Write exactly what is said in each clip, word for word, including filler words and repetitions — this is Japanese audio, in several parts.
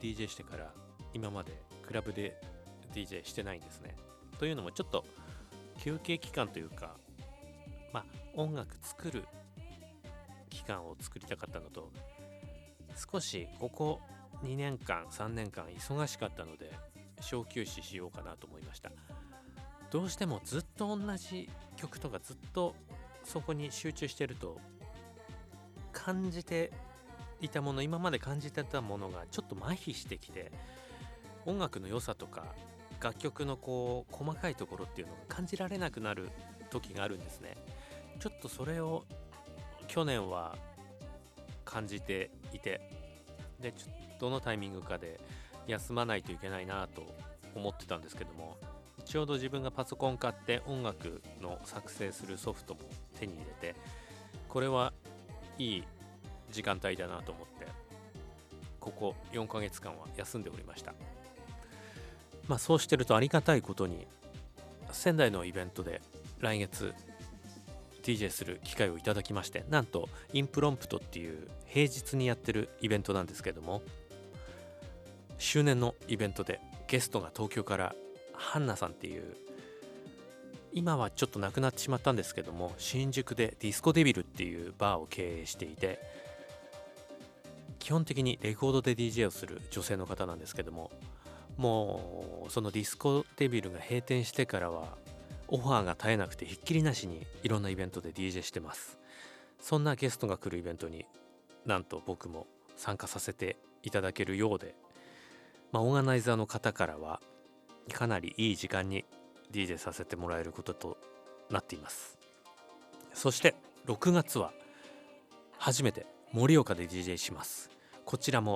ディージェー してから今までクラブで ディージェー してないんですね。というのもちょっと休憩期間というか、まあ音楽作る期間を作りたかったのと、少しここにねんかんさんねんかん忙しかったので小休止しようかなと思いました。どうしてもずっと同じ曲とかずっとそこに集中してると、感じていたもの、今まで感じてたものがちょっと麻痺してきて、音楽の良さとか楽曲のこう細かいところっていうのが感じられなくなる時があるんですね。ちょっとそれを去年は感じていて、でちょっとどのタイミングかで休まないといけないなと思ってたんですけども、ちょうど自分がパソコン買って音楽の作成するソフトも手に入れて、これはいい時間帯だなと思ってここよんかげつかんは休んでおりました。まあそうしてるとありがたいことに仙台のイベントで来月 ディージェー する機会をいただきまして、なんとインプロンプトっていう平日にやってるイベントなんですけども、周年のイベントでゲストが東京からハンナさんっていう、今はちょっとなくなってしまったんですけども、新宿でディスコデビルっていうバーを経営していて、基本的にレコードで ディージェー をする女性の方なんですけども、もうそのディスコデビルが閉店してからはオファーが絶えなくて、ひっきりなしにいろんなイベントで ディージェー してます。そんなゲストが来るイベントになんと僕も参加させていただけるようで、まあ、オーガナイザーの方からはかなりいい時間に ディージェー させてもらえることとなっています。そしてろくがつは初めて盛岡で ディージェー します。こちらも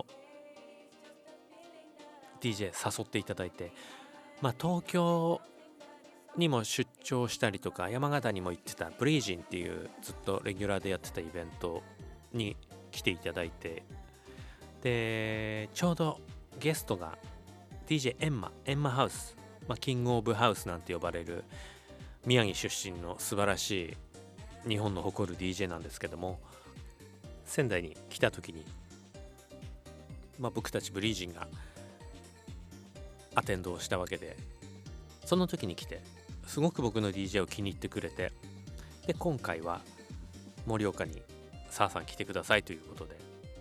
ディージェー 誘っていただいて、まあ東京にも出張したりとか、山形にも行ってたブリージンっていうずっとレギュラーでやってたイベントに来ていただいて、でちょうどゲストが ディージェー エンマエンマハウス、まあ、キングオブハウスなんて呼ばれる宮城出身の素晴らしい日本の誇る ディージェー なんですけども、仙台に来た時に、まあ、僕たちブリージンがアテンドをしたわけで、その時に来てすごく僕の ディージェー を気に入ってくれて、で今回は盛岡にさあさん来てくださいということで、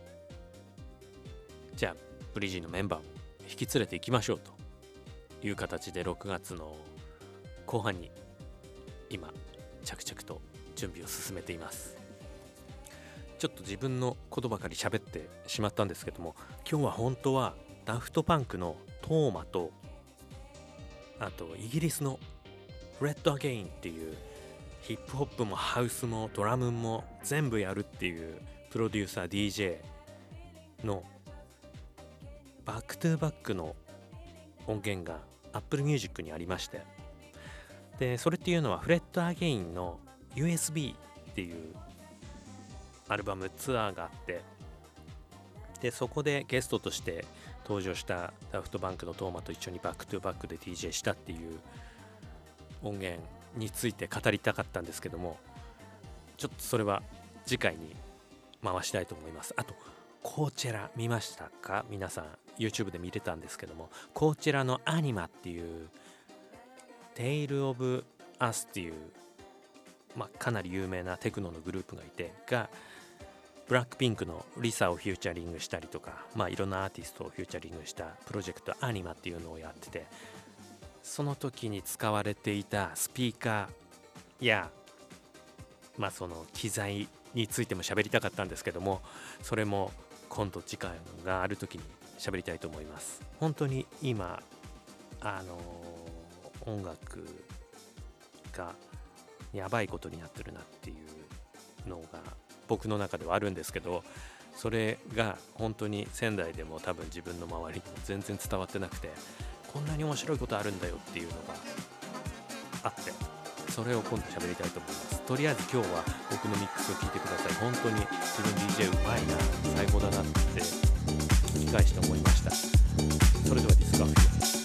じゃあブリージンのメンバーを引き連れて行きましょうという形でろくがつの後半に今着々と準備を進めています。ちょっと自分のことばかり喋ってしまったんですけども、今日は本当はダフトパンクのトーマと、あとイギリスのフレッドアゲインっていうヒップホップもハウスもドラムも全部やるっていうプロデューサー ディージェー のバックトゥーバックの音源が Apple Music にありまして、でそれっていうのはフレッドアゲインの ユーエスビー っていうアルバムツアーがあって、でそこでゲストとして登場したダフトバンクのトーマと一緒にバックトゥーバックで ディージェー したっていう音源について語りたかったんですけども、ちょっとそれは次回に回したいと思います。あとコーチェラ見ましたか皆さん？ YouTube で見れたんですけども、コーチェラのアニマっていうテイルオブアスっていう、まあ、かなり有名なテクノのグループがいて、がブラックピンクのリサをフューチャリングしたりとか、まあいろんなアーティストをフューチャリングしたプロジェクトアニマっていうのをやってて、その時に使われていたスピーカーやまあその機材についても喋りたかったんですけども、それも今度時間がある時に喋りたいと思います。本当に今あのー、音楽がやばいことになってるなっていうのが僕の中ではあるんですけど、それが本当に仙台でも多分自分の周りにも全然伝わってなくて、こんなに面白いことあるんだよっていうのがあって、それを今度喋りたいと思います。とりあえず今日は僕のミックスを聞いてください。本当に自分 ディージェー うまいな、最高だなって聞き返して思いました。それではディスカフェ